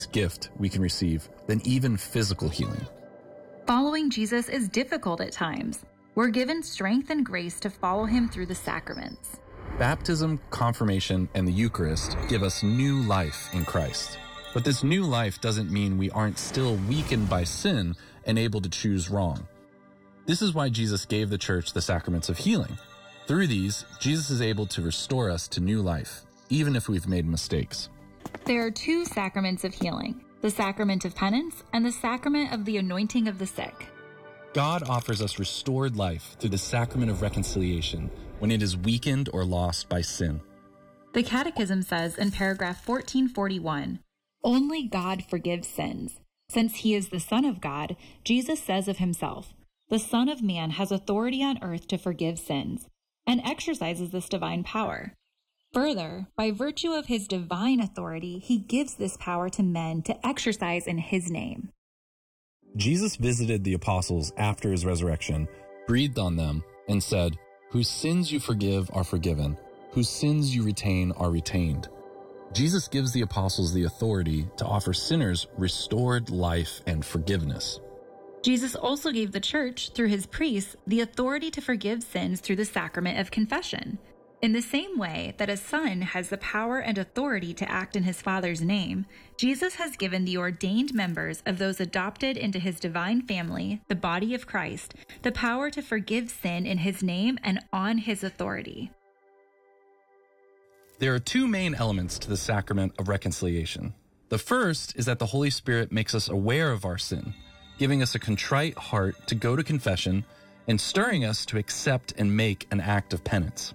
gift we can receive than even physical healing. Following Jesus is difficult at times. We're given strength and grace to follow him through the sacraments. Baptism, confirmation, and the Eucharist give us new life in Christ. But this new life doesn't mean we aren't still weakened by sin and able to choose wrong. This is why Jesus gave the church the sacraments of healing. Through these, Jesus is able to restore us to new life, even if we've made mistakes. There are two sacraments of healing, the sacrament of penance and the sacrament of the anointing of the sick. God offers us restored life through the sacrament of reconciliation when it is weakened or lost by sin. The Catechism says in paragraph 1441, "Only God forgives sins. Since he is the Son of God, Jesus says of himself, 'The Son of Man has authority on earth to forgive sins,' and exercises this divine power. Further, by virtue of his divine authority, he gives this power to men to exercise in his name." Jesus visited the apostles after his resurrection, breathed on them, and said, "Whose sins you forgive are forgiven, whose sins you retain are retained." Jesus gives the apostles the authority to offer sinners restored life and forgiveness. Jesus also gave the church, through his priests, the authority to forgive sins through the sacrament of confession. In the same way that a son has the power and authority to act in his Father's name, Jesus has given the ordained members of those adopted into his divine family, the body of Christ, the power to forgive sin in his name and on his authority. There are two main elements to the sacrament of reconciliation. The first is that the Holy Spirit makes us aware of our sin, giving us a contrite heart to go to confession and stirring us to accept and make an act of penance.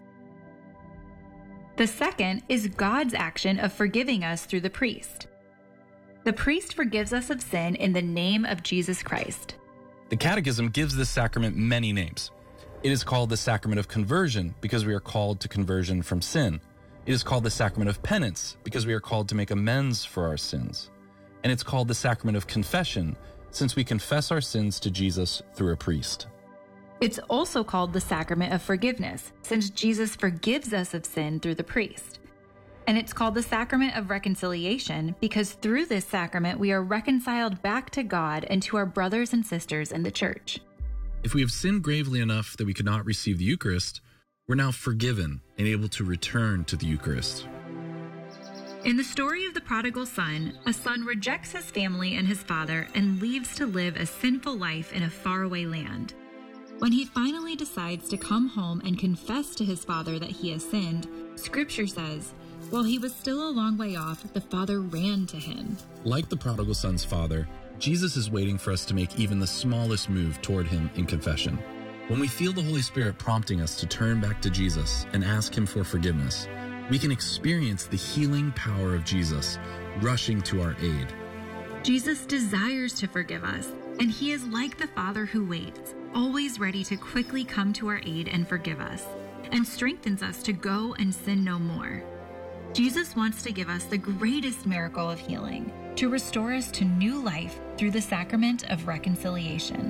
The second is God's action of forgiving us through the priest. The priest forgives us of sin in the name of Jesus Christ. The Catechism gives this sacrament many names. It is called the sacrament of conversion because we are called to conversion from sin. It is called the sacrament of penance because we are called to make amends for our sins. And it's called the sacrament of confession since we confess our sins to Jesus through a priest. It's also called the sacrament of forgiveness, since Jesus forgives us of sin through the priest. And it's called the sacrament of reconciliation because through this sacrament we are reconciled back to God and to our brothers and sisters in the church. If we have sinned gravely enough that we could not receive the Eucharist, we're now forgiven and able to return to the Eucharist. In the story of the prodigal son, a son rejects his family and his father and leaves to live a sinful life in a faraway land. When he finally decides to come home and confess to his father that he has sinned, Scripture says, while he was still a long way off, the father ran to him. Like the prodigal son's father, Jesus is waiting for us to make even the smallest move toward him in confession. When we feel the Holy Spirit prompting us to turn back to Jesus and ask him for forgiveness, we can experience the healing power of Jesus rushing to our aid. Jesus desires to forgive us, and he is like the Father who waits, always ready to quickly come to our aid and forgive us, and strengthens us to go and sin no more. Jesus wants to give us the greatest miracle of healing, to restore us to new life through the sacrament of reconciliation.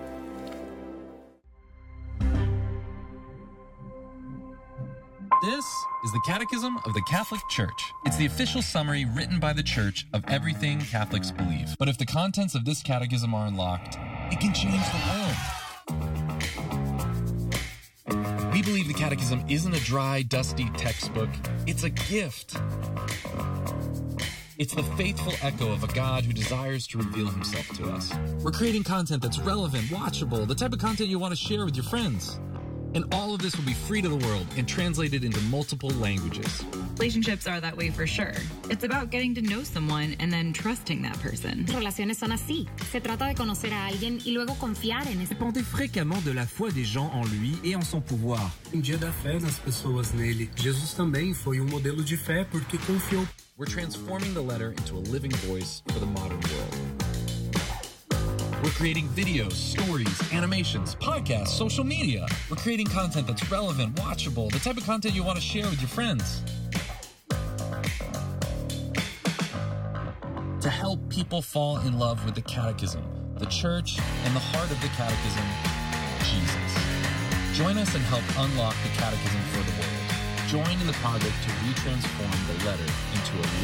This is the Catechism of the Catholic Church. It's the official summary written by the Church of everything Catholics believe. But if the contents of this catechism are unlocked, it can change the world. We believe the Catechism isn't a dry, dusty textbook. It's a gift. It's the faithful echo of a God who desires to reveal himself to us. We're creating content that's relevant, watchable, the type of content you want to share with your friends. And all of this will be free to the world and translated into multiple languages. Relationships are that way for sure. It's about getting to know someone and then trusting that person. Relaciones son así. Se trata de conocer a alguien y luego confiar en ese. Dépendait fréquemment de la foi des gens en lui et en son pouvoir. Dia da fé nas pessoas nele. Jesus também foi modelo de fé porque confiou. We're transforming the letter into a living voice for the modern world. We're creating videos, stories, animations, podcasts, social media. We're creating content that's relevant, watchable, the type of content you want to share with your friends. To help people fall in love with the Catechism, the Church, and the heart of the Catechism, Jesus. Join us and help unlock the Catechism for the world. Join in the project to retransform the letter into a